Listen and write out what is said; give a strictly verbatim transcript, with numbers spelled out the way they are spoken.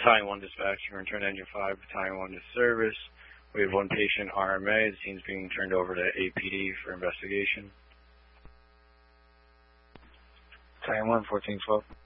Battalion one dispatch, you return to Engine five, Battalion one to service. We have one patient R M A. The scene's being turned over to A P D for investigation. Battalion one, fourteen twelve.